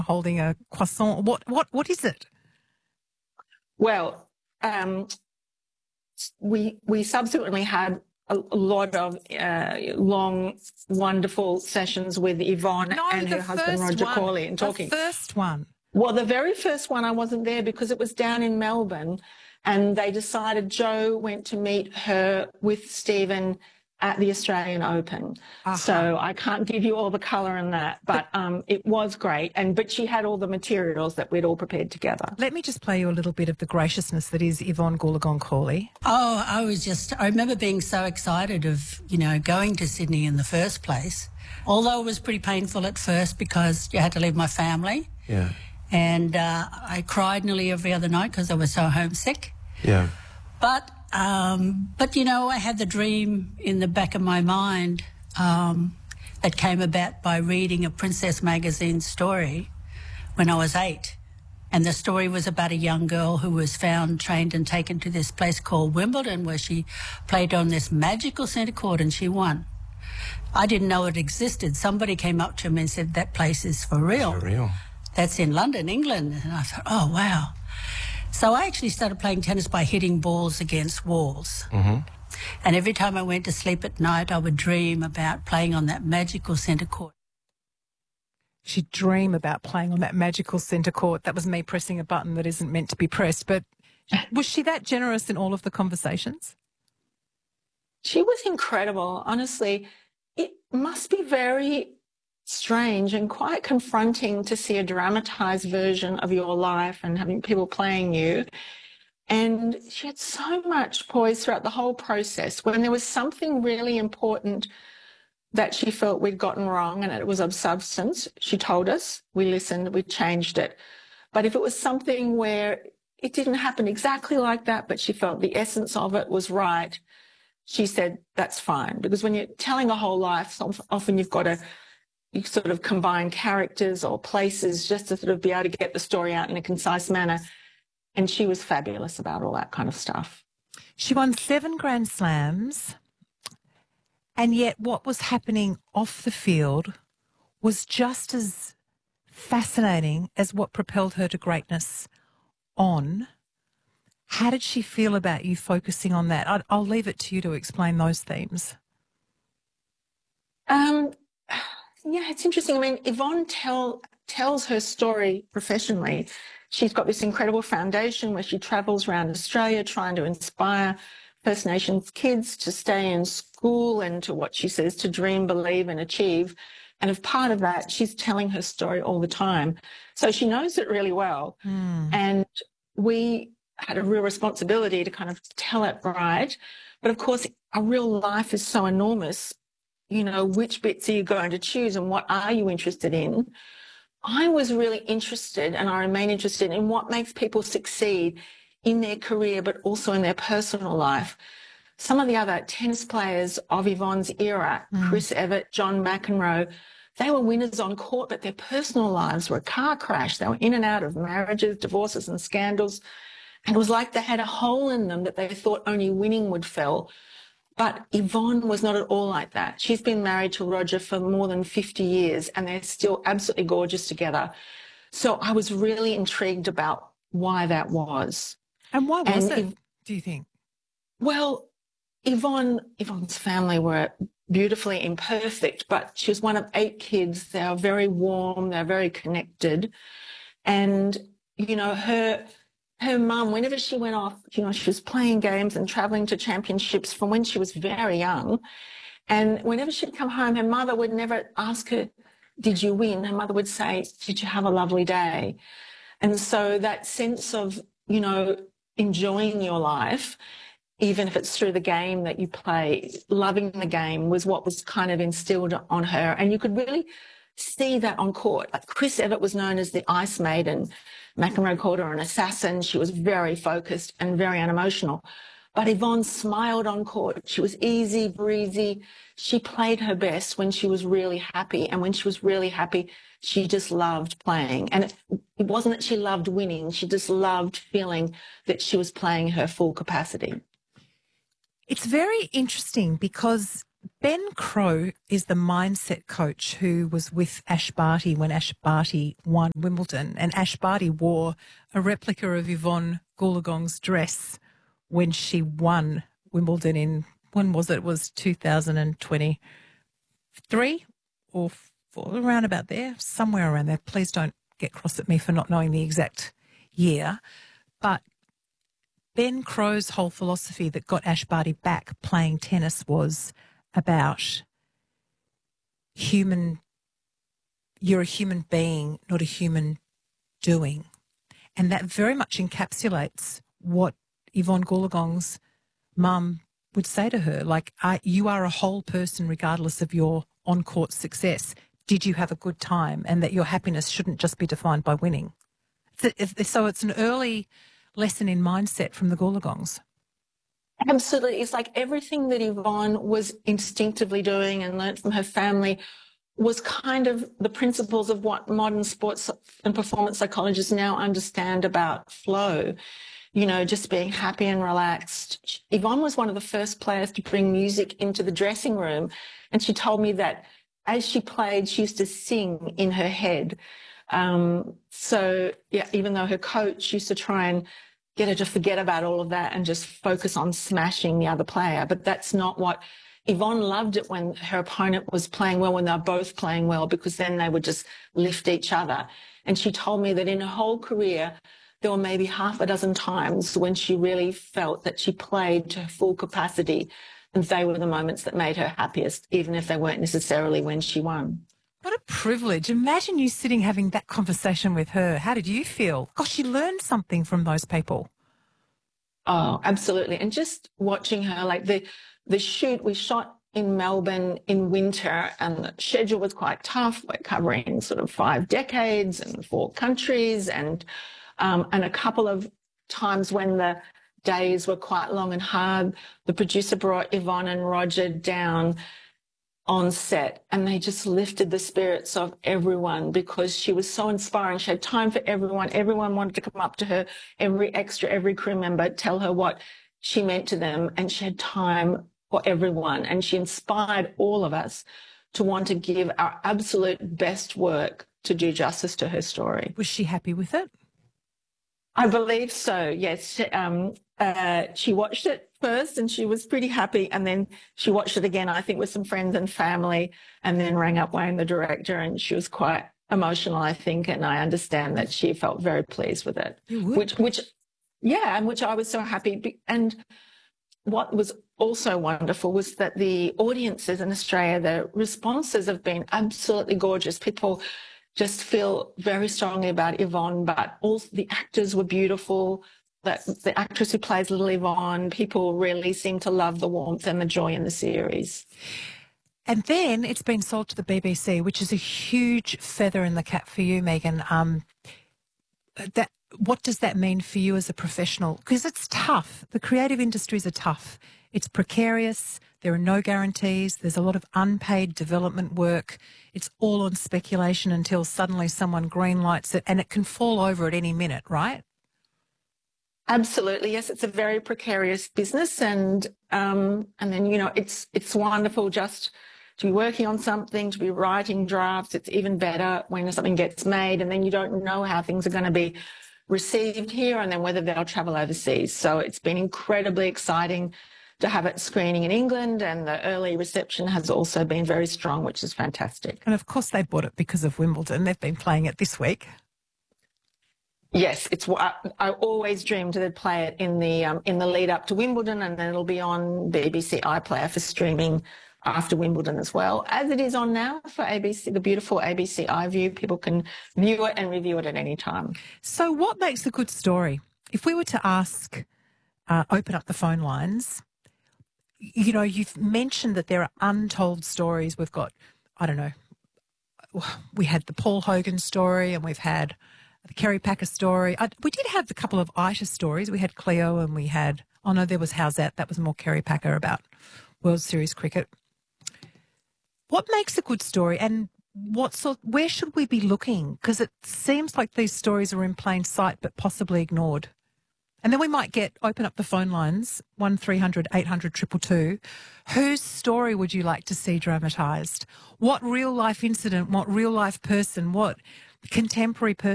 holding a croissant. What is it? Well, we subsequently had a lot of long, wonderful sessions with Yvonne and her husband Roger Corley and talking. The first one. Well, the very first one I wasn't there because it was down in Melbourne, and they decided Joe went to meet her with Stephen at the Australian Open. So I can't give you all the colour in that, but it was great. But she had all the materials that we'd all prepared together. Let me just play you a little bit of the graciousness that is Yvonne Goolagong-Cawley. Oh, I remember being so excited of, going to Sydney in the first place, although it was pretty painful at first because you had to leave my family. Yeah. And I cried nearly every other night because I was so homesick. Yeah. But I had the dream in the back of my mind that came about by reading a Princess magazine story when I was 8. And the story was about a young girl who was found, trained and taken to this place called Wimbledon where she played on this magical centre court and she won. I didn't know it existed. Somebody came up to me and said, that place is for real. For real. That's in London, England. And I thought, oh, wow. So I actually started playing tennis by hitting balls against walls. Mm-hmm. And every time I went to sleep at night, I would dream about playing on that magical centre court. She'd dream about playing on that magical centre court. That was me pressing a button that isn't meant to be pressed. But was she that generous in all of the conversations? She was incredible. Honestly, it must be very strange and quite confronting to see a dramatised version of your life and having people playing you. And she had so much poise throughout the whole process. When there was something really important that she felt we'd gotten wrong and it was of substance, she told us, we listened, we changed it. But if it was something where it didn't happen exactly like that, but she felt the essence of it was right, she said, that's fine. Because when you're telling a whole life, often you've got to you sort of combine characters or places just to sort of be able to get the story out in a concise manner. And she was fabulous about all that kind of stuff. She won 7 Grand Slams, and yet what was happening off the field was just as fascinating as what propelled her to greatness on. How did she feel about you focusing on that? I'll leave it to you to explain those themes. Yeah, it's interesting. I mean, Yvonne tells her story professionally. She's got this incredible foundation where she travels around Australia trying to inspire First Nations kids to stay in school and to what she says to dream, believe and achieve. And as part of that, she's telling her story all the time. So she knows it really well. And we had a real responsibility to kind of tell it right. But of course, our real life is so enormous. Which bits are you going to choose and what are you interested in? I was really interested, and I remain interested, in what makes people succeed in their career but also in their personal life. Some of the other tennis players of Yvonne's era, Chris Evert, John McEnroe, they were winners on court, but their personal lives were a car crash. They were in and out of marriages, divorces and scandals. And it was like they had a hole in them that they thought only winning would fill. But Yvonne was not at all like that. She's been married to Roger for more than 50 years and they're still absolutely gorgeous together. So I was really intrigued about why that was. And why was it, do you think? Well, Yvonne's family were beautifully imperfect, but she was one of 8 kids. They are very warm. They're very connected. And, her mum, whenever she went off, she was playing games and travelling to championships from when she was very young. And whenever she'd come home, her mother would never ask her, did you win? Her mother would say, did you have a lovely day? And so that sense of, enjoying your life, even if it's through the game that you play, loving the game was what was kind of instilled on her. And you could really see that on court. Like Chris Evert was known as the Ice Maiden. McEnroe called her an assassin. She was very focused and very unemotional. But Yvonne smiled on court. She was easy, breezy. She played her best when she was really happy. And when she was really happy, she just loved playing. And it wasn't that she loved winning. She just loved feeling that she was playing her full capacity. It's very interesting because Ben Crowe is the mindset coach who was with Ash Barty when Ash Barty won Wimbledon, and Ash Barty wore a replica of Yvonne Goolagong's dress when she won Wimbledon in, when was it? It was 2023 or 4, around about there, somewhere around there. Please don't get cross at me for not knowing the exact year. But Ben Crowe's whole philosophy that got Ash Barty back playing tennis was about you're a human being, not a human doing. And that very much encapsulates what Yvonne Goolagong's mum would say to her, like, you are a whole person regardless of your on-court success. Did you have a good time? And that your happiness shouldn't just be defined by winning. So it's an early lesson in mindset from the Goolagongs. Absolutely. It's like everything that Yvonne was instinctively doing and learnt from her family was kind of the principles of what modern sports and performance psychologists now understand about flow. You know, just being happy and relaxed. Yvonne was one of the first players to bring music into the dressing room. And she told me that as she played, she used to sing in her head. So, yeah, even though her coach used to try and get her to forget about all of that and just focus on smashing the other player. But that's not what Yvonne loved it when her opponent was playing well, when they were both playing well, because then they would just lift each other. And she told me that in her whole career, there were maybe half a dozen times when she really felt that she played to her full capacity. And they were the moments that made her happiest, even if they weren't necessarily when she won. What a privilege. Imagine you sitting having that conversation with her. How did you feel? Gosh, you learned something from those people. Oh, absolutely. And just watching her, like the shoot, we shot in Melbourne in winter and the schedule was quite tough. We're covering sort of 5 decades and 4 countries and a couple of times when the days were quite long and hard, the producer brought Yvonne and Roger down on set and they just lifted the spirits of everyone because she was so inspiring. She had time for everyone. Everyone wanted to come up to her, every crew member, tell her what she meant to them, and she had time for everyone. And she inspired all of us to want to give our absolute best work to do justice to her story. Was she happy with it? I believe so, yes. She watched it first and she was pretty happy, and then she watched it again, I think, with some friends and family, and then rang up Wayne, the director, and she was quite emotional, I think, and I understand that she felt very pleased with it. Which I was so happy. And what was also wonderful was that the audiences in Australia, the responses have been absolutely gorgeous. People just feel very strongly about Yvonne, but all the actors were beautiful. The actress who plays Little Yvonne, people really seem to love the warmth and the joy in the series. And then it's been sold to the BBC, which is a huge feather in the cap for you, Megan. What does that mean for you as a professional? Because it's tough. The creative industries are tough. It's precarious. There are no guarantees. There's a lot of unpaid development work. It's all on speculation until suddenly someone greenlights it, and it can fall over at any minute, right? Absolutely, yes. It's a very precarious business, and then it's wonderful just to be working on something, to be writing drafts. It's even better when something gets made, and then you don't know how things are going to be received here, and then whether they'll travel overseas. So it's been incredibly exciting to have it screening in England, and the early reception has also been very strong, which is fantastic. And of course, they bought it because of Wimbledon. They've been playing it this week. Yes, I always dreamed they'd play it in the lead up to Wimbledon, and then it'll be on BBC iPlayer for streaming after Wimbledon as well, as it is on now for ABC, the beautiful ABC iView. People can view it and review it at any time. So what makes a good story? If we were to ask, open up the phone lines, you've mentioned that there are untold stories. We've got, we had the Paul Hogan story, and we've had the Kerry Packer story. We did have a couple of Ita stories. We had Cleo, and we had, there was How's That? That was more Kerry Packer about World Series cricket. What makes a good story, and where should we be looking? Because it seems like these stories are in plain sight but possibly ignored. And then we might open up the phone lines, 1300 800 222. Whose story would you like to see dramatised? What real life incident, what real life person, what contemporary person